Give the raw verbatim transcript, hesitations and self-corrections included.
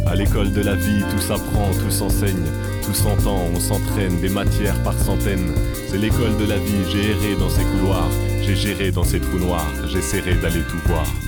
À l'école de la vie, tout s'apprend, tout s'enseigne, tout s'entend, on s'entraîne, des matières par centaines. C'est l'école de la vie, j'ai erré dans ces couloirs, j'ai géré dans ces trous noirs, j'essaierai d'aller tout voir.